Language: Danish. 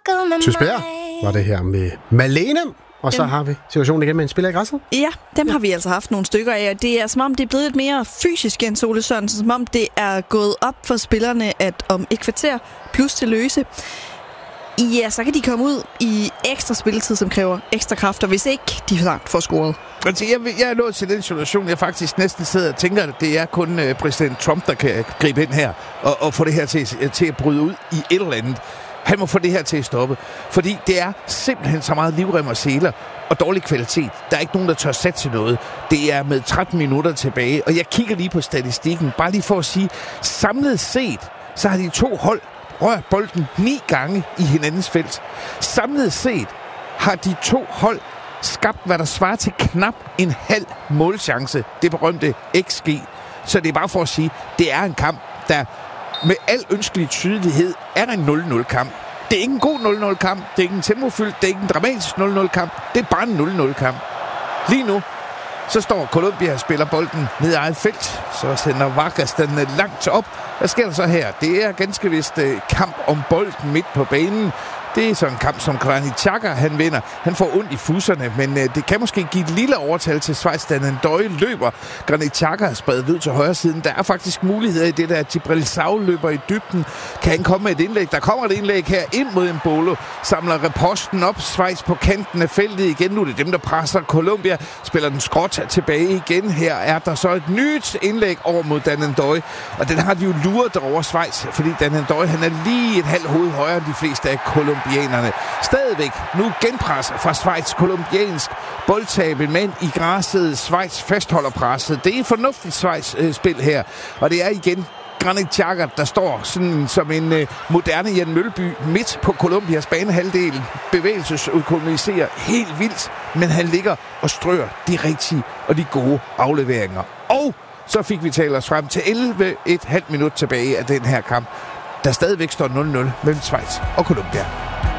Tysbjerg var det her med Malene. Og så har vi situationen igen med en spiller i græsset. Ja, dem har vi altså haft nogle stykker af. Det er som om, det er blevet lidt mere fysisk end Ole Sørensen. Som om det er gået op for spillerne, at om et kvarter plus til løse, ja, så kan de komme ud i ekstra spilletid, som kræver ekstra kræfter, hvis ikke de får scoret. Altså, jeg er nået til den situation, jeg faktisk næsten sidder og tænker, at det er kun præsident Trump, der kan gribe ind her og få det her til at bryde ud i et eller andet. Han må få det her til at stoppe. Fordi det er simpelthen så meget livrem og seler og dårlig kvalitet. Der er ikke nogen, der tør sætte til noget. Det er med 13 minutter tilbage. Og jeg kigger lige på statistikken. Bare lige for at sige, samlet set, så har de to hold rørt bolden 9 gange i hinandens felt. Samlet set har de to hold skabt, hvad der svarer til knap en halv målchance. Det berømte XG. Så det er bare for at sige, det er en kamp, der med al ønskelig tydelighed er en 0-0-kamp. Det er ikke en god 0-0-kamp. Det er ikke en tempofyldt. Det er ikke en dramatisk 0-0-kamp. Det er bare en 0-0-kamp. Lige nu, så står Colombia og spiller bolden ned i eget felt. Så sender Vargas den langt op. Hvad sker der så her? Det er ganske vist kamp om bolden midt på banen. Det er sådan en kamp, som Granit Xhaka, han vinder. Han får ondt i fusserne, men det kan måske give et lille overtal til Schweiz, da Ndøje løber. Granit Xhaka er spredt ud til højre siden. Der er faktisk muligheder i det der. Gibril Sau løber i dybden. Kan han komme med et indlæg? Der kommer et indlæg her ind mod Embolo. Samler reposten op. Schweiz på kanten af feltet igen. Nu er det dem, der presser. Colombia spiller den skråt tilbage igen. Her er der så et nyt indlæg over mod Dan Ndøje. Og den har de jo luret over Schweiz, fordi Dan Ndøje, han er lige et halvt hoved højere end de fleste af colombianerne. Stadigvæk nu genpres fra Schweiz. Colombiansk boldtab, men i græsset. Schweiz fastholder presset. Det er et fornuftigt Schweiz-spil her. Og det er igen Granit Xhaka, der står sådan som en moderne Jan Mølby midt på Colombias banehalvdel. Bevægelsesøkonomiserer helt vildt, men han ligger og strør de rigtige og de gode afleveringer. Og så fik vi talt os frem til 11,5 minut tilbage af den her kamp, der stadigvæk står 0-0 mellem Schweiz og Colombia.